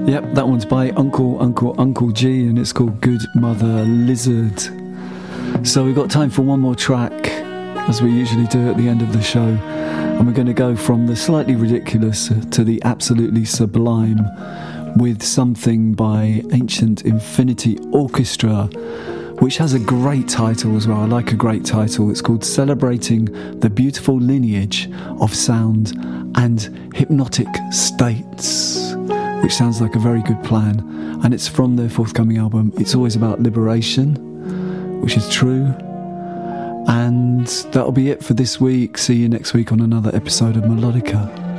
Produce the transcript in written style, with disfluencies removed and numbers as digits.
Yep, that one's by Uncle G, and it's called Good Mother Lizard. So we've got time for one more track, as we usually do at the end of the show, and we're going to go from the slightly ridiculous to the absolutely sublime with something by Ancient Infinity Orchestra, which has a great title as well. I like a great title. It's called Celebrating the Beautiful Lineage of Sound and Hypnotic States, which sounds like a very good plan. And it's from their forthcoming album, It's Always About Liberation, which is true. And that'll be it for this week. See you next week on another episode of Melodica.